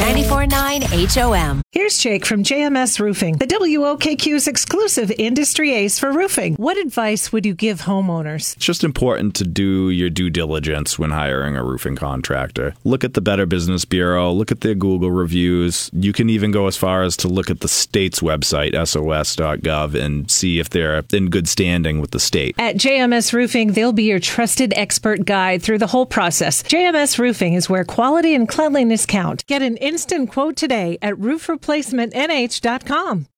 94.9 HOM. Here's Jake from JMS Roofing, the WOKQ's exclusive industry ace for roofing. What advice would you give homeowners? It's just important to do your due diligence when hiring a roofing contractor. Look at the Better Business Bureau, look at their Google reviews. You can even go as far as to look at the state's website, sos.gov, and see if they're in good standing with the state. At JMS Roofing, they'll be your trusted expert guide through the whole process. JMS Roofing is where quality and cleanliness count. Get an instant quote today at roofreplacementnh.com.